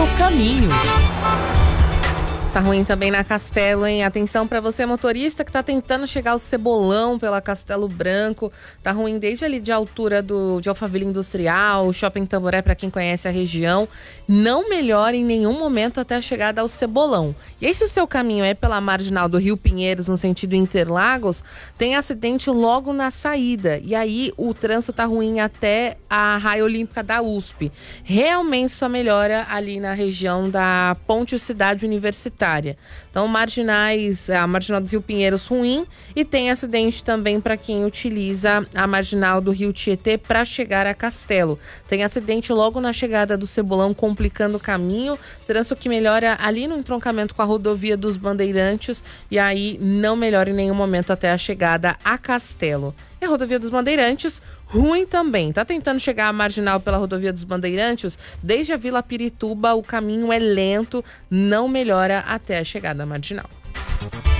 caminho. Tá ruim também na Castelo, hein? Atenção pra você, motorista, que tá tentando chegar ao Cebolão pela Castelo Branco. Tá ruim desde ali de altura de Alphaville Industrial, Shopping Tamboré, pra quem conhece a região. Não melhora em nenhum momento até a chegada ao Cebolão. E aí, se o seu caminho é pela marginal do Rio Pinheiros, no sentido Interlagos, tem acidente logo na saída. E aí, o trânsito tá ruim até a Raia Olímpica da USP. Realmente só melhora ali na região da Ponte Cidade Universitária. Então, a marginal do Rio Pinheiros ruim, e tem acidente também para quem utiliza a marginal do Rio Tietê para chegar a Castelo. Tem acidente logo na chegada do Cebolão, complicando o caminho. Trânsito que melhora ali no entroncamento com a rodovia dos Bandeirantes, e aí não melhora em nenhum momento até a chegada a Castelo. E a rodovia dos Bandeirantes, ruim também. Tá tentando chegar à marginal pela rodovia dos Bandeirantes, desde a Vila Pirituba o caminho é lento, não melhora até a chegada à marginal.